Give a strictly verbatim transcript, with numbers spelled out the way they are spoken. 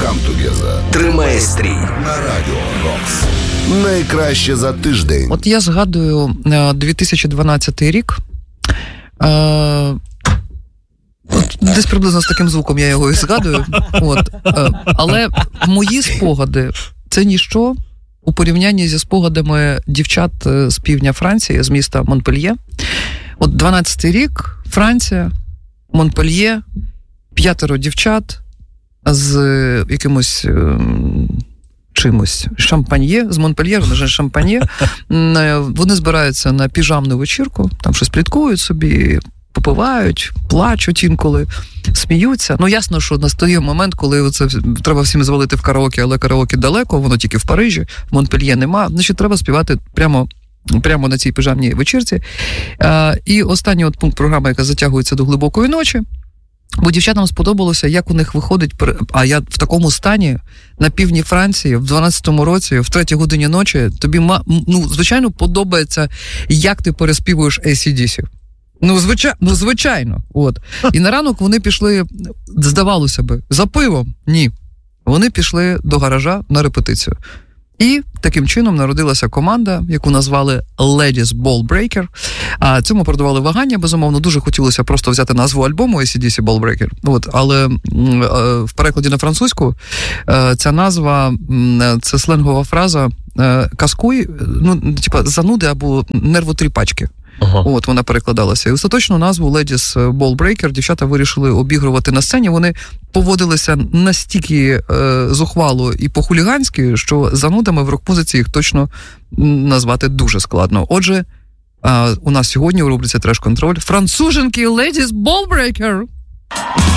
Come Together тримає стрій на Радіо Рокс. Найкраще за тиждень. От я згадую дві тисячі дванадцятий рік. Е- От, десь приблизно з таким звуком я його і згадую. От. Але мої спогади – це ніщо у порівнянні зі спогадами дівчат з півдня Франції, з міста Монпельє. От дванадцятий рік, Франція, Монпельє, п'ятеро дівчат з якимось чимось, шампаньє, з Монпельє, вони ж шампаньє. Вони збираються на піжамну вечірку, там щось пліткують собі, попивають, плачуть інколи, сміються. Ну, ясно, що настає момент, коли це треба всім звалити в караоке, але караоке далеко, воно тільки в Парижі, в Монпельє нема. Значить, треба співати прямо, прямо на цій пижамній вечірці. А, і останній от пункт програми, яка затягується до глибокої ночі, бо дівчатам сподобалося, як у них виходить, а я в такому стані на півдні Франції в дванадцятому році, в третій годині ночі, тобі, ну, звичайно, подобається, як ти переспівуєш ей сі ді сі. Ну, звичайно, ну, звичайно. От. І на ранок вони пішли, здавалося би, за пивом. Ні. Вони пішли до гаража на репетицію. І таким чином народилася команда, яку назвали Ladies Ball Breaker. А цьому продавали вагання, безумовно. Дуже хотілося просто взяти назву альбому ей сі ді сі Ball Breaker. От. Але в перекладі на французьку ця назва, це сленгова фраза «каскуй», ну, типа зануди або нервотріпачки. Ага. От, вона перекладалася. І остаточну назву Ladies Ball Breaker дівчата вирішили обігрувати на сцені. Вони поводилися настільки е, зухвало і по-хуліганськи, що занудами в рок-музиці їх точно назвати дуже складно. Отже, е, у нас сьогодні у рубриці «Треш-контроль» француженки Ladies Ball Breaker.